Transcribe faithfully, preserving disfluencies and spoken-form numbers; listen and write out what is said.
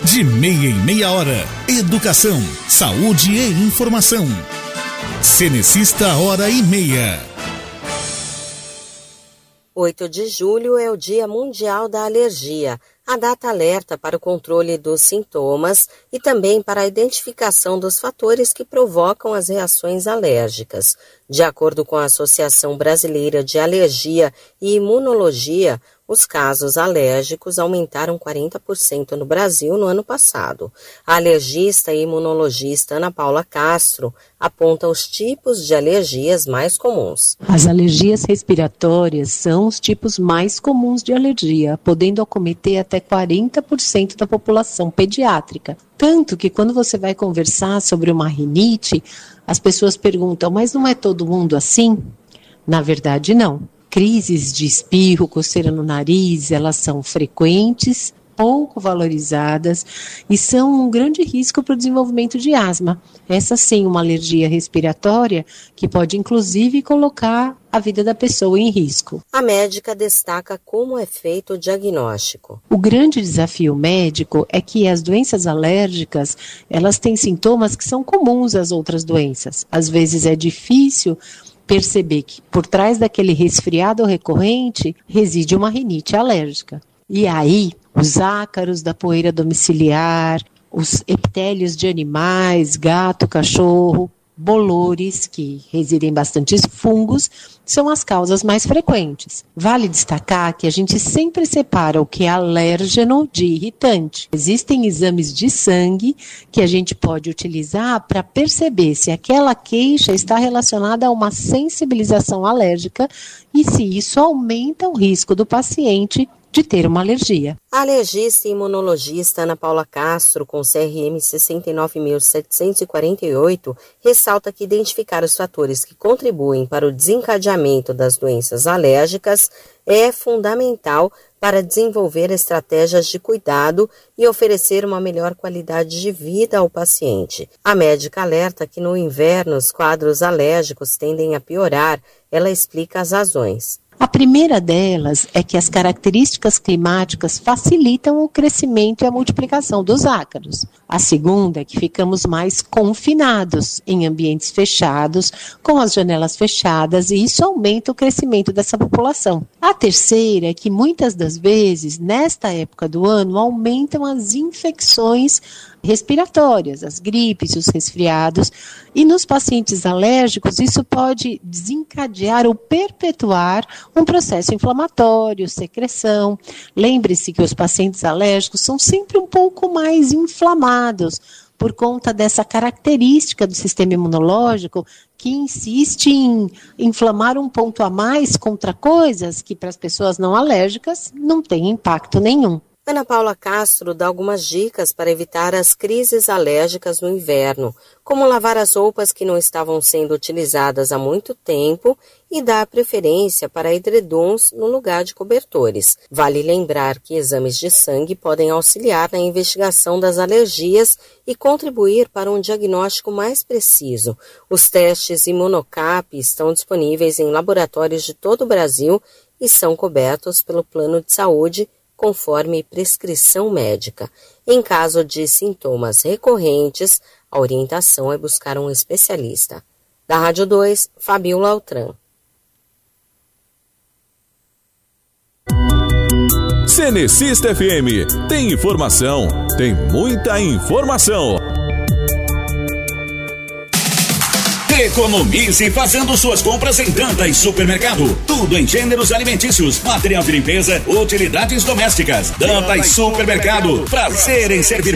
De meia em meia hora. Educação, saúde e informação. Cenecista Hora e Meia. oito de julho é o Dia Mundial da Alergia. A data alerta para o controle dos sintomas e também para a identificação dos fatores que provocam as reações alérgicas. De acordo com a Associação Brasileira de Alergia e Imunologia, os casos alérgicos aumentaram quarenta por cento no Brasil no ano passado. A alergista e imunologista Ana Paula Castro aponta os tipos de alergias mais comuns. As alergias respiratórias são os tipos mais comuns de alergia, podendo acometer até quarenta por cento da população pediátrica. Tanto que quando você vai conversar sobre uma rinite, as pessoas perguntam, mas não é todo mundo assim? Na verdade, não. Crises de espirro, coceira no nariz, elas são frequentes, pouco valorizadas e são um grande risco para o desenvolvimento de asma. Essa sim, uma alergia respiratória que pode inclusive colocar a vida da pessoa em risco. A médica destaca como é feito o diagnóstico. O grande desafio médico é que as doenças alérgicas, elas têm sintomas que são comuns às outras doenças. Às vezes é difícil perceber que por trás daquele resfriado recorrente reside uma rinite alérgica. E aí, os ácaros da poeira domiciliar, os epitélios de animais, gato, cachorro, bolores, que residem bastantes fungos, são as causas mais frequentes. Vale destacar que a gente sempre separa o que é alérgeno de irritante. Existem exames de sangue que a gente pode utilizar para perceber se aquela queixa está relacionada a uma sensibilização alérgica e se isso aumenta o risco do paciente de ter uma alergia. A alergista e imunologista Ana Paula Castro, com C R M sessenta e nove mil setecentos e quarenta e oito, ressalta que identificar os fatores que contribuem para o desencadeamento das doenças alérgicas é fundamental para desenvolver estratégias de cuidado e oferecer uma melhor qualidade de vida ao paciente. A médica alerta que no inverno os quadros alérgicos tendem a piorar. Ela explica as razões. A primeira delas é que as características climáticas facilitam o crescimento e a multiplicação dos ácaros. A segunda é que ficamos mais confinados em ambientes fechados, com as janelas fechadas, e isso aumenta o crescimento dessa população. A terceira é que muitas das vezes, nesta época do ano, aumentam as infecções respiratórias, as gripes, os resfriados, e nos pacientes alérgicos isso pode desencadear ou perpetuar um processo inflamatório, secreção. Lembre-se que os pacientes alérgicos são sempre um pouco mais inflamados por conta dessa característica do sistema imunológico que insiste em inflamar um ponto a mais contra coisas que para as pessoas não alérgicas não tem impacto nenhum. Ana Paula Castro dá algumas dicas para evitar as crises alérgicas no inverno, como lavar as roupas que não estavam sendo utilizadas há muito tempo e dar preferência para edredons no lugar de cobertores. Vale lembrar que exames de sangue podem auxiliar na investigação das alergias e contribuir para um diagnóstico mais preciso. Os testes Imunocap estão disponíveis em laboratórios de todo o Brasil e são cobertos pelo Plano de Saúde conforme prescrição médica. Em caso de sintomas recorrentes, a orientação é buscar um especialista. Da Rádio dois, Fabiola Altran. Cenecista F M. Tem informação, tem muita informação. Economize fazendo suas compras em Dantas Supermercado. Tudo em gêneros alimentícios, material de limpeza, utilidades domésticas. Dantas Supermercado. Prazer em servir